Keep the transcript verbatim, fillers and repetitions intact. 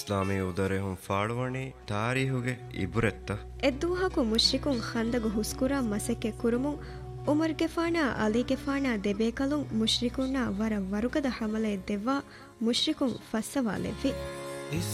ಇಸ್ಲಾಮಿ ಉದರೆಹುಂ ಫಾಳುವಣಿ ತಾರೀಹುಗೆ ಇಬುರೆತ್ತ ಎದ್ದುಹಾಕು ಮುಶ್ರಿಕುಂ ಖಂದಗು ಹುಸ್ಕುರಾ ಮಸೆಕ್ಕೆ ಕುರುಮುಂ ಉಮರ್ಗೆ ಫಾಣಾ ಅಲಿಗೆ ಫಾಣಾ ದೆಬೇಕಲುಂ ಮುಶ್ರಿಕುನ್ನ ವರ ವರುಕದ ಹಮಲೆ ದೆವ್ವಾ ಮುಶ್ರಿಕುಂ ಫಸ್ಸವಾಲೆವ್ವಿ